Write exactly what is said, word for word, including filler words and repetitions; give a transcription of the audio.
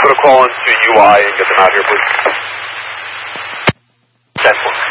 put a call into U I and get them out here, please. ten four.